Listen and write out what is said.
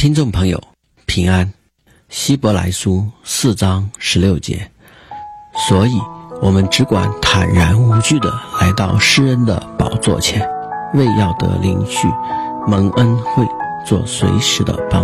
听众朋友平安，希伯来书4章16节，所以我们只管坦然无惧地来到施恩的宝座前，为要得灵续蒙恩惠，做随时的帮